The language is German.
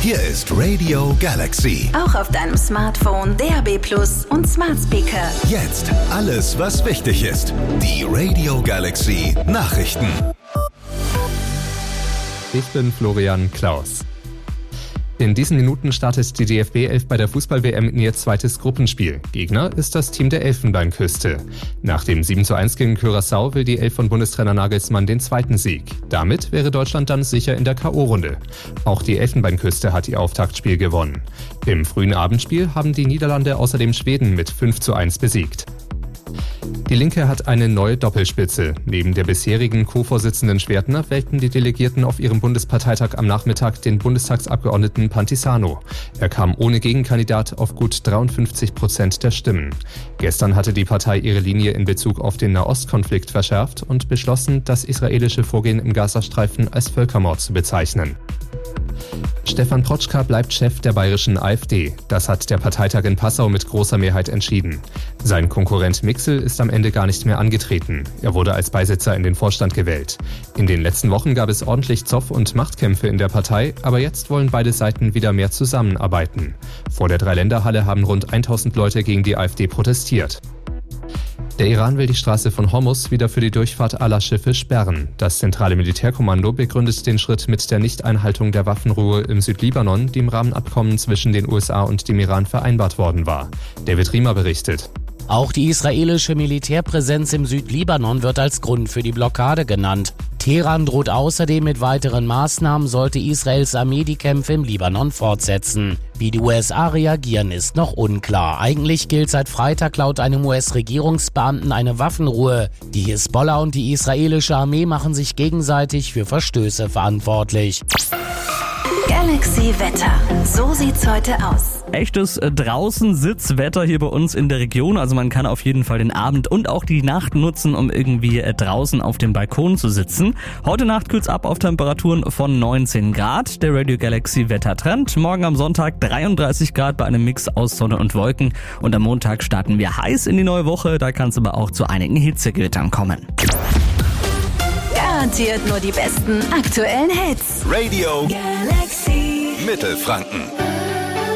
Hier ist Radio Galaxy. Auch auf deinem Smartphone, DAB+ und Smart Speaker. Jetzt alles, was wichtig ist. Die Radio Galaxy Nachrichten. Ich bin Florian Klaus. In diesen Minuten startet die DFB 11 bei der Fußball-WM in ihr zweites Gruppenspiel. Gegner ist das Team der Elfenbeinküste. Nach dem 7:1 gegen Curaçao will die Elf von Bundestrainer Nagelsmann den zweiten Sieg. Damit wäre Deutschland dann sicher in der K.O.-Runde. Auch die Elfenbeinküste hat ihr Auftaktspiel gewonnen. Im frühen Abendspiel haben die Niederlande außerdem Schweden mit 5:1 besiegt. Die Linke hat eine neue Doppelspitze. Neben der bisherigen Co-Vorsitzenden Schwertner wählten die Delegierten auf ihrem Bundesparteitag am Nachmittag den Bundestagsabgeordneten Pantisano. Er kam ohne Gegenkandidat auf gut 53% der Stimmen. Gestern hatte die Partei ihre Linie in Bezug auf den Nahostkonflikt verschärft und beschlossen, das israelische Vorgehen im Gazastreifen als Völkermord zu bezeichnen. Stefan Protschka bleibt Chef der bayerischen AfD. Das hat der Parteitag in Passau mit großer Mehrheit entschieden. Sein Konkurrent Mixel ist am Ende gar nicht mehr angetreten. Er wurde als Beisitzer in den Vorstand gewählt. In den letzten Wochen gab es ordentlich Zoff- und Machtkämpfe in der Partei, aber jetzt wollen beide Seiten wieder mehr zusammenarbeiten. Vor der Dreiländerhalle haben rund 1000 Leute gegen die AfD protestiert. Der Iran will die Straße von Hormuz wieder für die Durchfahrt aller Schiffe sperren. Das zentrale Militärkommando begründet den Schritt mit der Nichteinhaltung der Waffenruhe im Südlibanon, die im Rahmenabkommen zwischen den USA und dem Iran vereinbart worden war. David Riemer berichtet. Auch die israelische Militärpräsenz im Südlibanon wird als Grund für die Blockade genannt. Teheran droht außerdem mit weiteren Maßnahmen, sollte Israels Armee die Kämpfe im Libanon fortsetzen. Wie die USA reagieren, ist noch unklar. Eigentlich gilt seit Freitag laut einem US-Regierungsbeamten eine Waffenruhe. Die Hisbollah und die israelische Armee machen sich gegenseitig für Verstöße verantwortlich. Galaxy Wetter. So sieht's heute aus. Echtes Draußen-Sitzwetter hier bei uns in der Region. Also man kann auf jeden Fall den Abend und auch die Nacht nutzen, um irgendwie draußen auf dem Balkon zu sitzen. Heute Nacht kühlt's ab auf Temperaturen von 19 Grad. Der Radio Galaxy Wettertrend. Morgen am Sonntag 33 Grad bei einem Mix aus Sonne und Wolken. Und am Montag starten wir heiß in die neue Woche. Da kann es aber auch zu einigen Hitzegewittern kommen. Garantiert nur die besten aktuellen Hits. Radio Galaxy Mittelfranken.